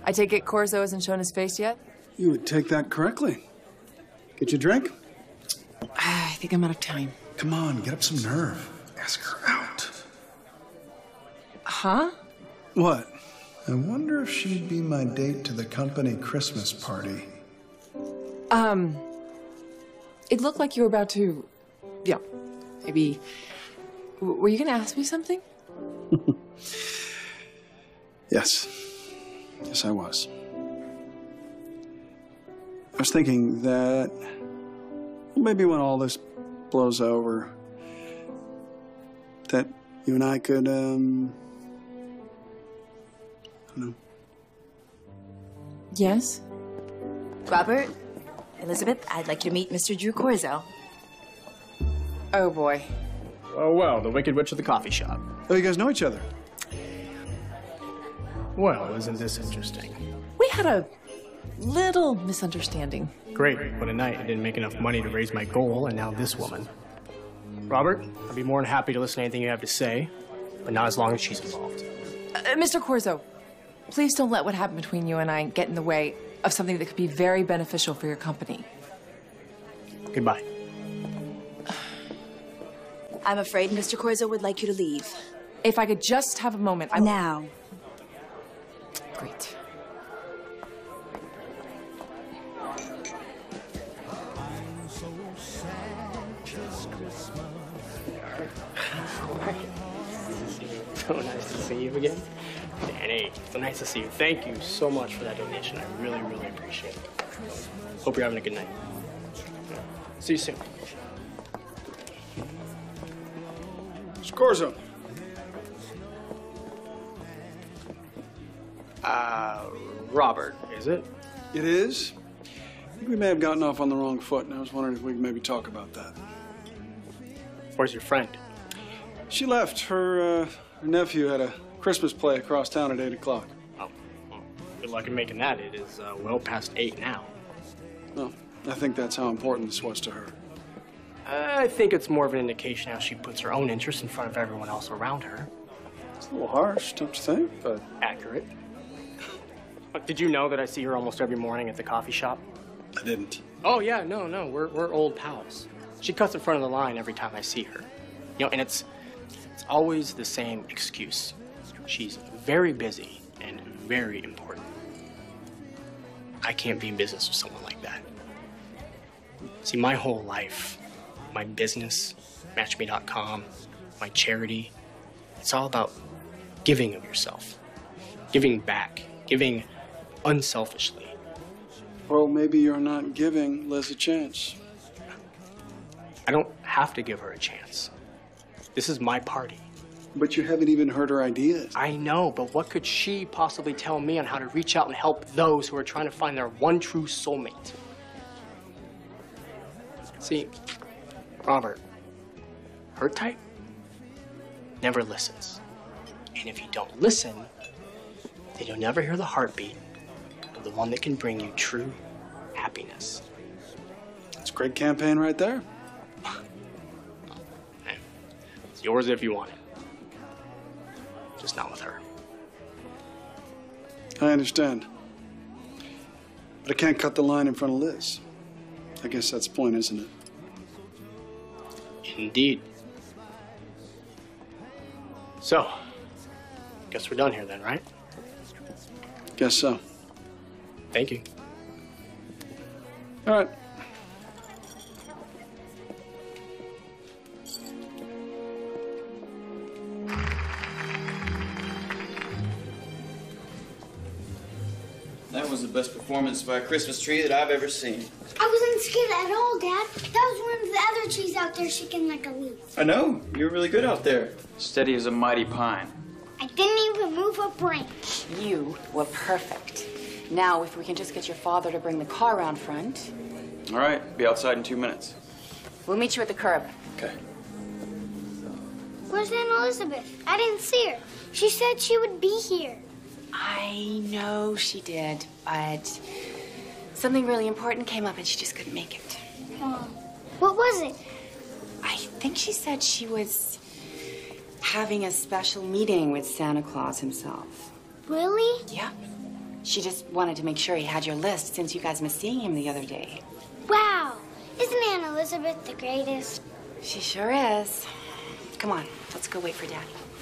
I take it Corzo hasn't shown his face yet? You would take that correctly. Get you a drink? I think I'm out of time. Come on, get up some nerve. Ask her out. Huh? What? I wonder if she'd be my date to the company Christmas party. It looked like you were about to... Yeah, maybe... Were you gonna ask me something? Yes. Yes, I was. I was thinking that maybe when all this blows over, that you and I could, I don't know. Yes? Robert, Elizabeth, I'd like you to meet Mr. Drew Corzo. Oh, boy. Oh, well, the Wicked Witch of the coffee shop. Oh, you guys know each other? Well, isn't this interesting? We had a little misunderstanding. Great, but at night I didn't make enough money to raise my goal, and now this woman. Robert, I'd be more than happy to listen to anything you have to say, but not as long as she's involved. Mr. Corzo, please don't let what happened between you and I get in the way of something that could be very beneficial for your company. Goodbye. I'm afraid Mr. Corzo would like you to leave. If I could just have a moment, Now. Great. So nice to see you again. Danny, so nice to see you. Thank you so much for that donation. I really, really appreciate it. Hope you're having a good night. See you soon. Mr. Corzo. Robert, is it? It is? I think we may have gotten off on the wrong foot, and I was wondering if we could maybe talk about that. Where's your friend? She left. Her nephew had a Christmas play across town at 8 o'clock. Oh, well, good luck in making that. It is well past 8 now. No, I think that's how important this was to her. I think it's more of an indication how she puts her own interests in front of everyone else around her. It's a little harsh, don't you think? But accurate. Did you know that I see her almost every morning at the coffee shop? I didn't. Oh, yeah, no, we're old pals. She cuts in front of the line every time I see her. You know, and it's always the same excuse. She's very busy and very important. I can't be in business with someone like that. See, my whole life, my business, MatchMe.com, my charity, it's all about giving of yourself, giving back, giving unselfishly. Well, maybe you're not giving Liz a chance. I don't have to give her a chance. This is my party. But you haven't even heard her ideas. I know, but what could she possibly tell me on how to reach out and help those who are trying to find their one true soulmate? See, Robert, her type never listens. And if you don't listen, then you'll never hear the heartbeat of the one that can bring you true happiness. It's a great campaign right there. It's yours if you want it. Just not with her. I understand. But I can't cut the line in front of Liz. I guess that's the point, isn't it? Indeed. So, guess we're done here then, right? Guess so. Thank you. All right. That was the best performance by a Christmas tree that I've ever seen. I wasn't scared at all, Dad. That was one of the other trees out there shaking like a leaf. I know. You're really good out there. Steady as a mighty pine. I didn't even move a branch. You were perfect. Now, if we can just get your father to bring the car around front. All right. Be outside in 2 minutes. We'll meet you at the curb. Okay. Where's Aunt Elizabeth? I didn't see her. She said she would be here. I know she did, but something really important came up and she just couldn't make it. What was it? I think she said she was having a special meeting with Santa Claus himself. Really? Yeah. She just wanted to make sure he had your list since you guys missed seeing him the other day. Wow. Isn't Aunt Elizabeth the greatest? She sure is. Come on, let's go wait for Daddy.